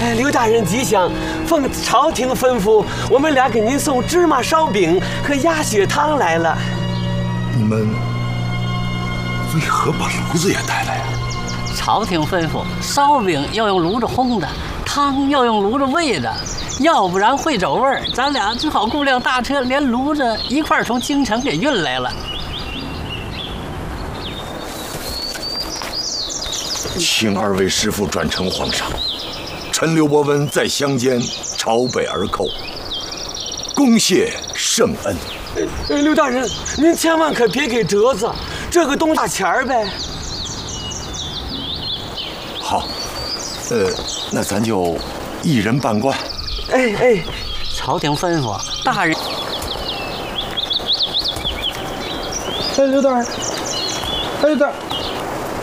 刘大人吉祥，奉朝廷吩咐，我们俩给您送芝麻烧饼和鸭血汤来了。 你们为何把炉子也带来呀？ 朝廷吩咐，烧饼要用炉子烘的，汤要用炉子煨的，要不然会走味儿。咱俩只好雇辆大车，连炉子一块儿从京城给运来了。 请二位师父转呈皇上，臣刘伯温在乡间朝北而寇，恭谢圣恩。 刘大人，您千万可别给折子，这个东大钱儿呗。 好，那咱就一人半贯。 哎， 朝廷吩咐，大人。 刘大人，刘大人。